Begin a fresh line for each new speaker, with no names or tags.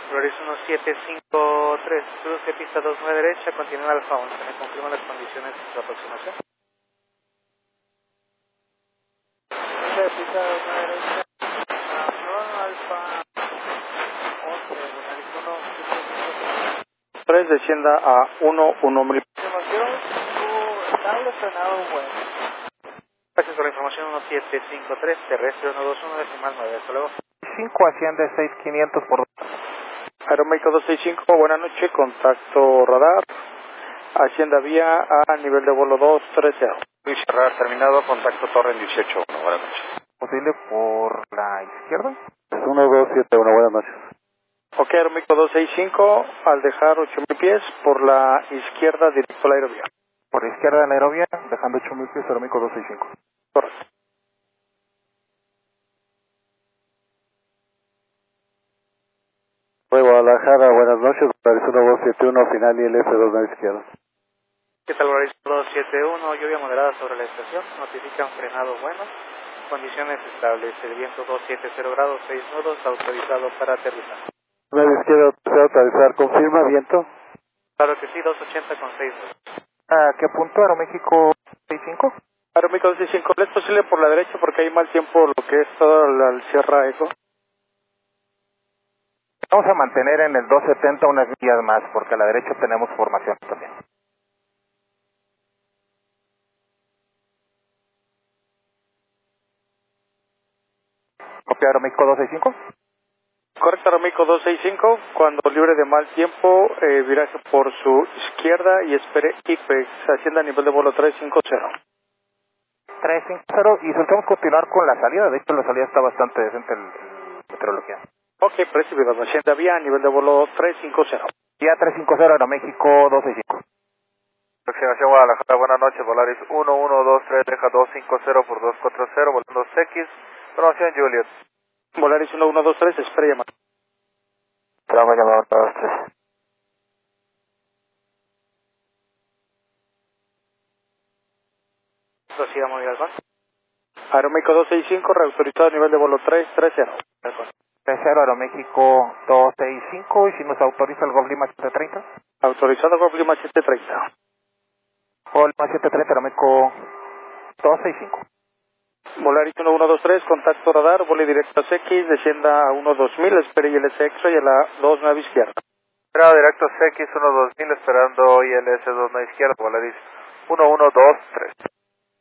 Flores 1753, cruce pista 29 derecha, continúa Alfa 11. ¿Me confirman las condiciones de su aproximación? Cruce pista 29 derecha, Alfa 11, Volaris 3, descienda a 1-1. Información, estable, frenado, bueno. Gracias por la información 1753, terrestre 121, decimal 9, hasta luego.
5 asciende 6500 por...
Aeroméxico 265, buenas noches, contacto radar, Hacienda Vía a nivel de vuelo 230.
Luis Radar terminado, contacto torre en 18, buenas noches.
¿Posible por la izquierda?
1271, buenas noches.
Ok, Aeroméxico 265, al dejar 8000 pies, por la izquierda directo a la aerovía.
Por la izquierda de la aerovía, dejando 8000 pies, Aeroméxico 265.
Correcto.
Guadalajara, buenas noches, Volaris 1271, final ILS-2 a la izquierda.
¿Qué tal, Volaris 271? Lluvia moderada sobre la estación, notifican frenado bueno, condiciones estables, el viento 270 grados, 6 nudos, autorizado para aterrizar.
A la izquierda, autorizar, confirma, viento.
Claro que sí, 280 con 6 nudos.
¿A qué punto, Aeroméxico 65?
Aeroméxico 265, ¿es posible por la derecha porque hay mal tiempo lo que es toda la Sierra Eco?
Vamos a mantener en el 270 unas millas más, porque a la derecha tenemos formación también. ¿Copia Aeroméxico 265?
Correcto, Aeroméxico 265, cuando libre de mal tiempo, viraje por su izquierda y espere IPEX, Hacienda a nivel de vuelo 350.
350, y soltamos continuar con la salida. De hecho, la salida está bastante decente en meteorología.
Ok, recibido, Hacienda Vía a nivel de vuelo 350.
Vía 350, Aeroméxico 265.
Aproximación Guadalajara, buenas noches, Volaris 1123, deja 250 por 240, volando X, promoción Juliet.
Volaris 1123, espera llamada.
Tramo llamado 23.
Prosiga muy al Aeroméxico 265, reautorizado a nivel de vuelo 330.
30 Aeroméxico 265, y si nos autoriza el Golf Lima 730.
Autorizado con clima 730.
Golf Lima 730, Aeroméxico 265.
Volaris 1123, contacto radar, vuelo directo a X, descienda a 12000, espere ILS X-Ray a la 29 izquierda.
Esperado directo CX 12000, esperando ILS 29 izquierda, Volaris 1123.